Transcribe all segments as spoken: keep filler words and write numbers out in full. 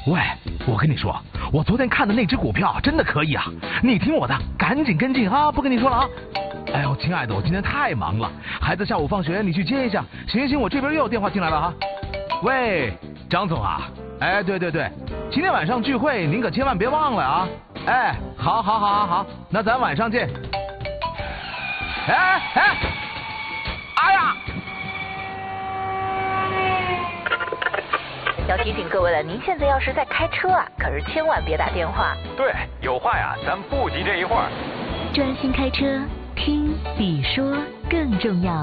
喂，我跟你说，我昨天看的那只股票真的可以啊！你听我的，赶紧跟进啊！不跟你说了啊！哎呦，亲爱的，我今天太忙了，孩子下午放学你去接一下。行行，我这边又有电话进来了哈。喂，张总啊，哎，对对对，今天晚上聚会您可千万别忘了啊！哎，好，好，好，好，好，那咱晚上见。哎哎，哎呀！ 要提醒各位了，您现在要是在开车啊，可是千万别打电话。 对，有话呀，咱不急这一会儿。 专心开车，听比说更重要。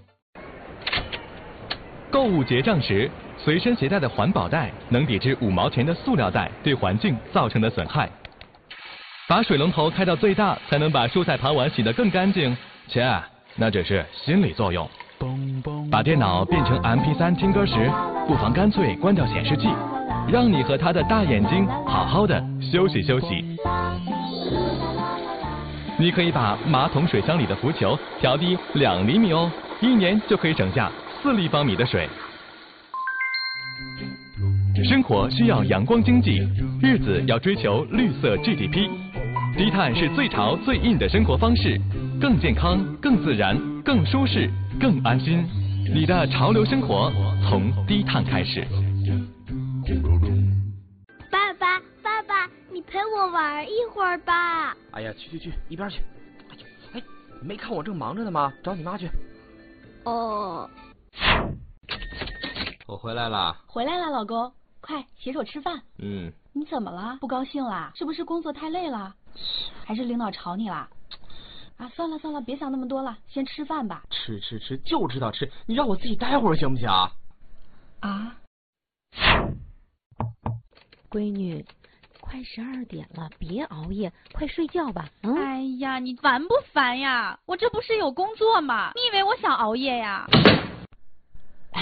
购物结账时，随身携带的环保袋能抵制五毛钱的塑料袋对环境造成的损害。把水龙头开到最大，才能把蔬菜盘碗洗得更干净。切，那只是心理作用。把电脑变成 M P 三 听歌时，不妨干脆关掉显示器，让你和他的大眼睛好好的休息休息。你可以把马桶水箱里的浮球调低两厘米哦，一年就可以省下四立方米的水。生活需要阳光经济，日子要追求绿色 G D P。低碳是最潮最硬的生活方式，更健康、更自然、更舒适、更安心。你的潮流生活从低碳开始。 爸爸，爸爸，你陪我玩一会儿吧。 哎呀，去去去，一边去。哎呦，哎，没看我正忙着呢吗？找你妈去。 哦。 我回来了。 回来了，老公，快洗手吃饭。 嗯。 你怎么了？不高兴啦？是不是工作太累了？还是领导吵你啦？啊，算了算了，别想那么多了，先吃饭吧。 吃吃吃，就知道吃，你让我自己待会儿行不行啊？ 啊！ 闺女，快十二点了，别熬夜，快睡觉吧。嗯。 哎呀，你烦不烦呀？我这不是有工作吗？你以为我想熬夜呀？ 唉。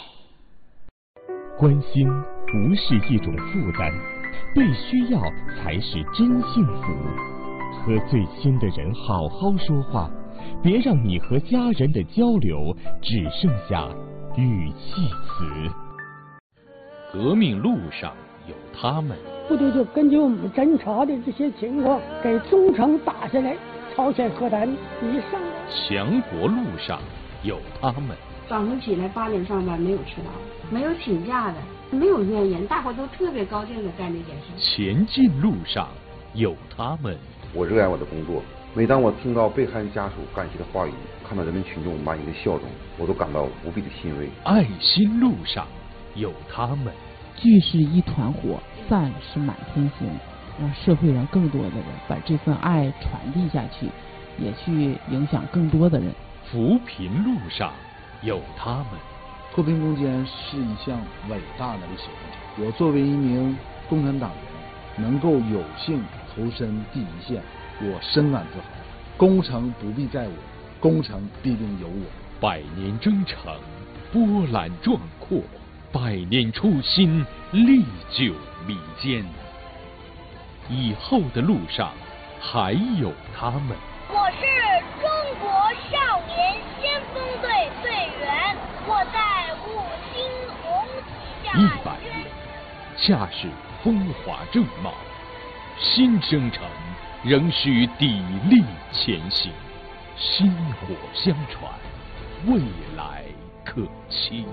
关心不是一种负担，被需要才是真幸福。和最亲的人好好说话，别让你和家人的交流只剩下语气词。 革命路上有他们， 部队就根据我们侦查的这些情况，给中程打下来朝鲜核弹以上。 强国路上有他们。 早上起来八点上班，没有迟到，没有请假的，没有怨言，大伙都特别高兴的干这件事。 前进路上有他们。 我热爱我的工作，每当我听到被害人家属感谢的话语，看到人民群众满意的笑容，我都感到无比的欣慰。 爱心路上有他们。 聚是一团火，散是满天星，让社会上更多的人把这份爱传递下去，也去影响更多的人。 扶贫路上有他们。 脱贫攻坚是一项伟大的历史工程。我作为一名共产党员，能够有幸投身第一线，我深感自豪。工程不必在我，工程必定有我。 百年征程，波澜壮阔；百年初心，历久弥坚。以后的路上，还有他们。 我是中国少年先锋队队员，我在五星红旗下。 一百年，恰是风华正茂。新征程仍需砥砺前行，薪火相传，未来可期。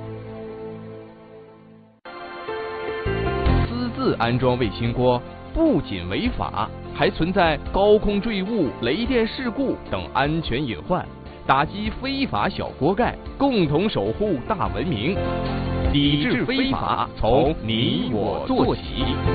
私自安装卫星锅不仅违法，还存在高空坠物、雷电事故等安全隐患，打击非法小锅盖，共同守护大文明。抵制非法，从你我做起。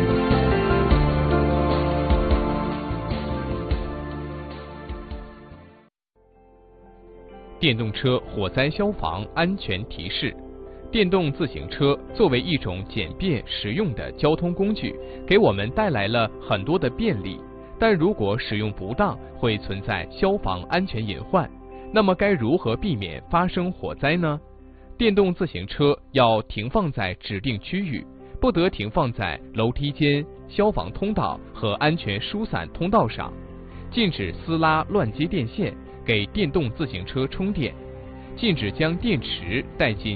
电动车火灾消防安全提示：电动自行车作为一种简便实用的交通工具，给我们带来了很多的便利，但如果使用不当，会存在消防安全隐患。那么该如何避免发生火灾呢？电动自行车要停放在指定区域，不得停放在楼梯间、消防通道和安全疏散通道上，禁止撕拉乱接电线，给电动自行车充电，禁止将电池带进